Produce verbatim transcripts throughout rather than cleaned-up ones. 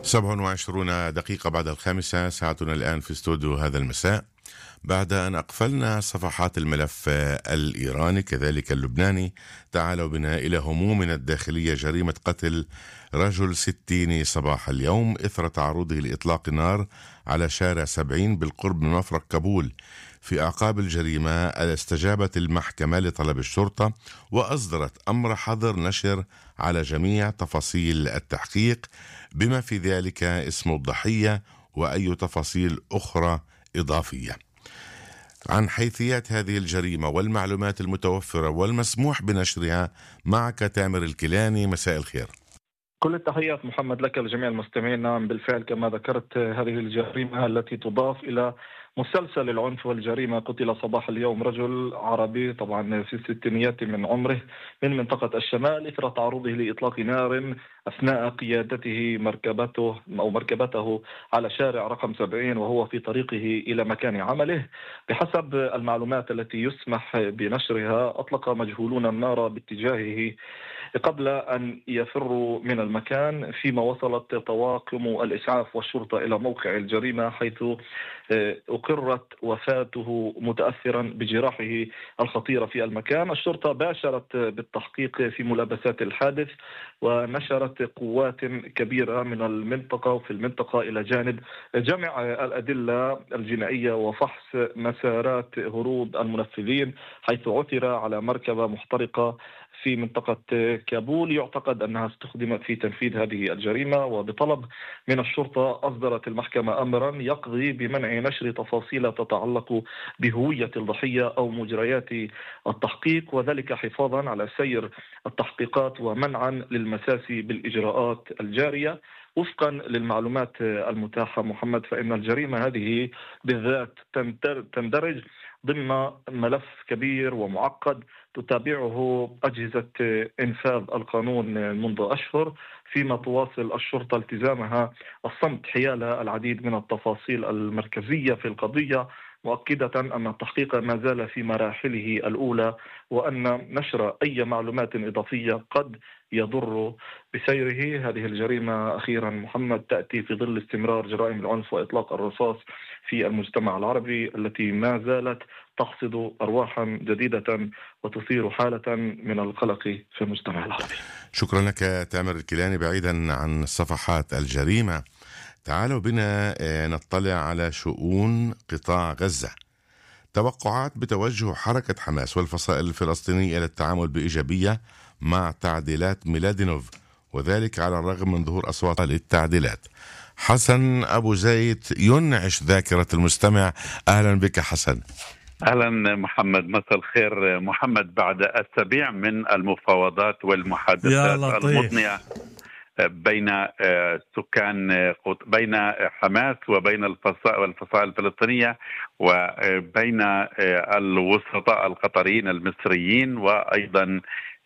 سبع وعشرون دقيقة بعد الخامسة، ساعتنا الآن في استوديو هذا المساء. بعد أن أقفلنا صفحات الملف الإيراني كذلك اللبناني، تعالوا بنا إلى همومنا الداخلية. جريمة قتل رجل ستيني صباح اليوم إثر تعرضه لإطلاق نار على شارع سبعين بالقرب من مفرق كابول. في أعقاب الجريمة استجابت المحكمة لطلب الشرطة وأصدرت أمر حظر نشر على جميع تفاصيل التحقيق بما في ذلك اسم الضحية وأي تفاصيل أخرى إضافية. عن حيثيات هذه الجريمة والمعلومات المتوفرة والمسموح بنشرها معك تامر الكيلاني. مساء الخير. كل التحيات محمد لك ولجميع المستمعين. نعم بالفعل كما ذكرت، هذه الجريمة التي تضاف إلى مسلسل العنف والجريمة. قتل صباح اليوم رجل عربي طبعا في الستينيات من عمره من منطقة الشمال إثر تعرضه لإطلاق نار أثناء قيادته مركبته أو مركبته على شارع رقم سبعين وهو في طريقه إلى مكان عمله. بحسب المعلومات التي يسمح بنشرها، أطلق مجهولون النار باتجاهه قبل أن يفروا من المكان، فيما وصلت طواقم الإسعاف والشرطة إلى موقع الجريمة، حيث أقرت وفاته متأثرا بجراحه الخطيرة في المكان. الشرطة باشرت بالتحقيق في ملابسات الحادث ونشرت قوات كبيرة من المنطقة وفي المنطقة إلى جانب جمع الأدلة الجنائية وفحص مسارات هروب المنفذين، حيث عثر على مركبة محترقة في منطقة كابول يعتقد أنها استخدمت في تنفيذ هذه الجريمة. وبطلب من الشرطة أصدرت المحكمة أمرا يقضي بمنع نشر تفاصيل تتعلق بهوية الضحية أو مجريات التحقيق، وذلك حفاظا على سير التحقيقات ومنعا للمساس بالإجراءات الجارية. وفقا للمعلومات المتاحة محمد، فإن الجريمة هذه بالذات تندرج ضمن ملف كبير ومعقد تتابعه أجهزة إنفاذ القانون منذ أشهر، فيما تواصل الشرطة التزامها الصمت حيال العديد من التفاصيل المركزية في القضية، مؤكدة أن التحقيق ما زال في مراحله الأولى، وأن نشر أي معلومات إضافية قد يضر بسيره. هذه الجريمة أخيرا محمد تأتي في ظل استمرار جرائم العنف وإطلاق الرصاص في المجتمع العربي التي ما زالت تحصد أرواحا جديدة وتثير حالة من القلق في المجتمع العربي. شكرا لك تامر الكيلاني. بعيدا عن صفحات الجريمة، تعالوا بنا نطلع على شؤون قطاع غزة. توقعات بتوجه حركة حماس والفصائل الفلسطينية إلى التعامل بإيجابية مع تعديلات ميلادينوف، وذلك على الرغم من ظهور أصوات للتعديلات. حسن أبو زيد ينعش ذاكرة المستمع. أهلا بك حسن. أهلا محمد، مساء الخير محمد. بعد أسابيع من المفاوضات والمحادثات المضنية بين سكان بين حماس وبين الفصائل الفلسطينية وبين الوسطاء القطريين المصريين وأيضا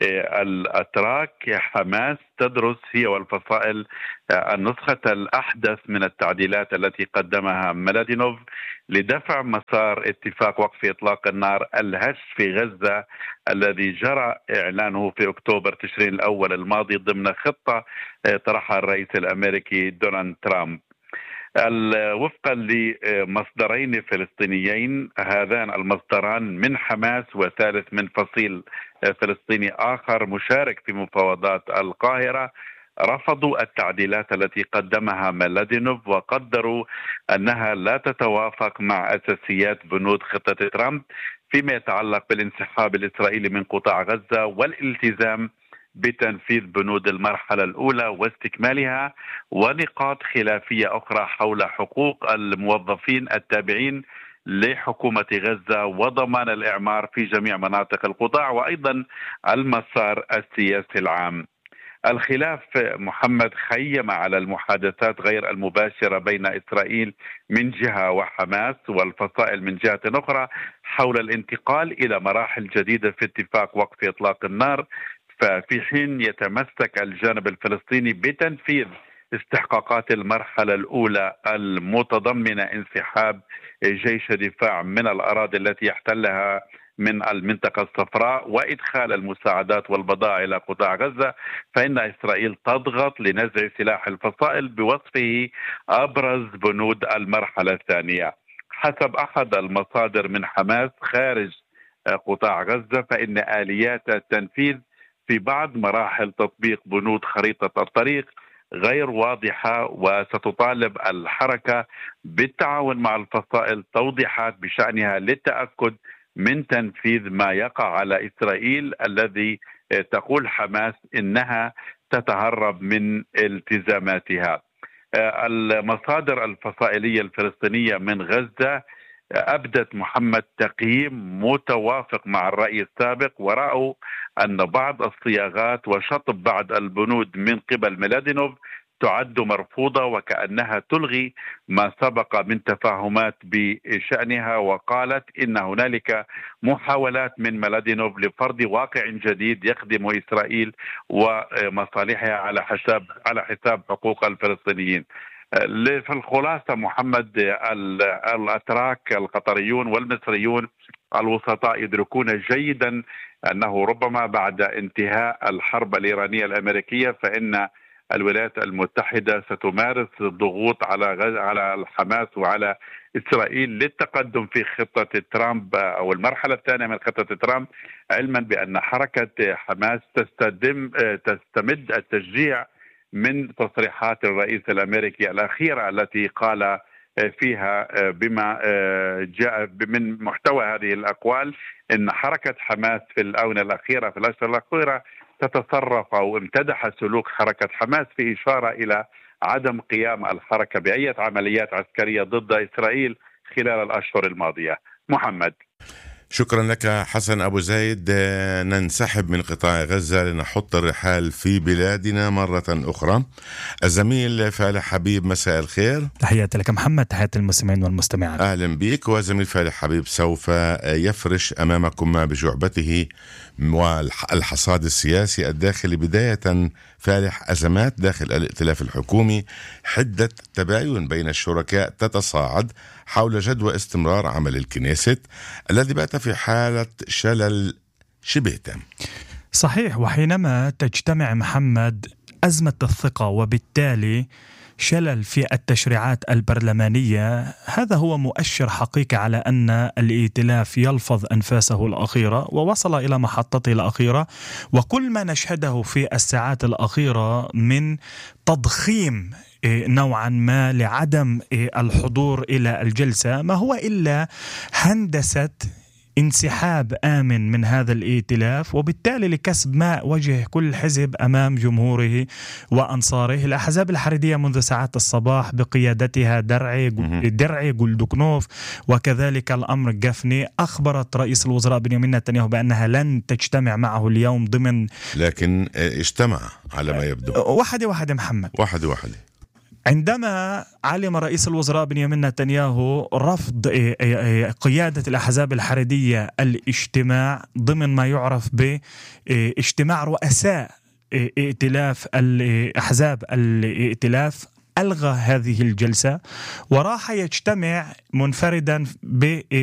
الأتراك، حماس تدرس هي والفصائل النسخة الأحدث من التعديلات التي قدمها ميلادينوف لدفع مسار اتفاق وقف إطلاق النار الهش في غزة الذي جرى إعلانه في أكتوبر تشرين الأول الماضي ضمن خطة طرحها الرئيس الأمريكي دونالد ترامب. وفقا لمصدرين فلسطينيين، هذان المصدران من حماس وثالث من فصيل فلسطيني آخر مشارك في مفاوضات القاهرة، رفضوا التعديلات التي قدمها ميلادينوف وقدروا أنها لا تتوافق مع أساسيات بنود خطة ترامب فيما يتعلق بالانسحاب الإسرائيلي من قطاع غزة والالتزام بتنفيذ بنود المرحلة الأولى واستكمالها، ونقاط خلافية أخرى حول حقوق الموظفين التابعين لحكومة غزة وضمان الإعمار في جميع مناطق القطاع وأيضا المسار السياسي العام. الخلاف محمد خيم على المحادثات غير المباشرة بين إسرائيل من جهة وحماس والفصائل من جهة أخرى حول الانتقال إلى مراحل جديدة في اتفاق وقف إطلاق النار، ففي حين يتمسك الجانب الفلسطيني بتنفيذ استحقاقات المرحلة الأولى المتضمنة انسحاب جيش دفاع من الأراضي التي يحتلها من المنطقة الصفراء وإدخال المساعدات والبضائع إلى قطاع غزة، فإن إسرائيل تضغط لنزع سلاح الفصائل بوصفه أبرز بنود المرحلة الثانية. حسب أحد المصادر من حماس خارج قطاع غزة، فإن آليات التنفيذ في بعض مراحل تطبيق بنود خريطة الطريق غير واضحة، وستطالب الحركة بالتعاون مع الفصائل توضيحات بشأنها للتأكد من تنفيذ ما يقع على إسرائيل، الذي تقول حماس إنها تتهرب من التزاماتها. المصادر الفصائلية الفلسطينية من غزة أبدت محمد تقييم متوافق مع الرأي السابق، ورأوا أن بعض الصياغات وشطب بعض البنود من قبل ميلادينوف تعد مرفوضة، وكأنها تلغي ما سبق من تفاهمات بشأنها. وقالت إن هنالك محاولات من ميلادينوف لفرض واقع جديد يخدم إسرائيل ومصالحها على حساب على حساب حقوق الفلسطينيين. في الخلاصة محمد، الأتراك القطريون والمصريون الوسطاء يدركون جيدا أنه ربما بعد انتهاء الحرب الإيرانية الأمريكية فإن الولايات المتحدة ستمارس الضغوط على على الحماس وعلى إسرائيل للتقدم في خطة ترامب أو المرحلة الثانية من خطة ترامب، علما بأن حركة حماس تستدم تستمد التشجيع من تصريحات الرئيس الأمريكي الأخيرة التي قال فيها بما جاء من محتوى هذه الأقوال إن حركة حماس في الآونة الأخيرة في الأشهر الأخيرة تتصرف أو امتدح سلوك حركة حماس في إشارة إلى عدم قيام الحركة بأي عمليات عسكرية ضد إسرائيل خلال الأشهر الماضية. محمد، شكرا لك حسن أبو زايد. ننسحب من قطاع غزة لنحط الرحال في بلادنا مرة أخرى. الزميل فالح حبيب، مساء الخير. تحياتي لك محمد، تحياتي المستمعين والمستمعات. أهلا بك. وزميل فالح حبيب سوف يفرش أمامكم بجعبته والحصاد السياسي الداخلي. بداية فالح، أزمات داخل الائتلاف الحكومي، حدة تباين بين الشركاء تتصاعد حول جدوى استمرار عمل الكنيست الذي بات في حالة شلل شبه تام. صحيح، وحينما تجتمع محمد أزمة الثقة وبالتالي شلل في التشريعات البرلمانية، هذا هو مؤشر حقيقي على أن الائتلاف يلفظ أنفاسه الأخيرة ووصل إلى محطته الأخيرة. وكل ما نشهده في الساعات الأخيرة من تضخيم نوعا ما لعدم الحضور إلى الجلسة ما هو إلا هندسة انسحاب آمن من هذا الائتلاف، وبالتالي لكسب ماء وجه كل حزب أمام جمهوره وأنصاره. الأحزاب الحريدية منذ ساعات الصباح بقيادتها درعي درعي جولدوكنوف وكذلك الأمر جافني أخبرت رئيس الوزراء بنيامين نتنياهو بأنها لن تجتمع معه اليوم ضمن، لكن اجتمع على ما يبدو واحدة واحدة محمد واحدة واحدة عندما علم رئيس الوزراء بنيامين نتنياهو رفض قيادة الأحزاب الحريدية الاجتماع ضمن ما يعرف باجتماع رؤساء ائتلاف الأحزاب الائتلاف، ألغى هذه الجلسة وراح يجتمع منفردا ب